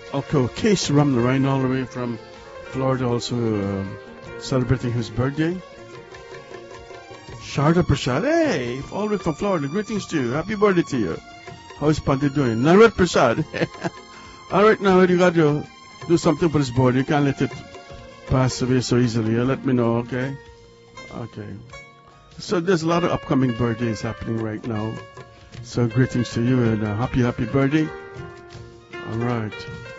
Okay, Case Ramnarain all the way from Florida also celebrating his birthday. Sharda Prasad, hey, all the way from Florida, greetings to you. Happy birthday to you. How is Pante doing? Narat Prasad. All right, now you got to do something for this board. You can't let it pass away so easily. Let me know, okay? Okay. So there's a lot of upcoming birthdays happening right now. So greetings to you and happy birthday. All right.